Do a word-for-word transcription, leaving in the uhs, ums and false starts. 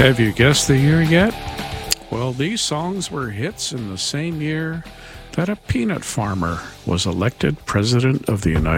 Have you guessed the year yet? Well, these songs were hits in the same year that a peanut farmer was elected President of the United States.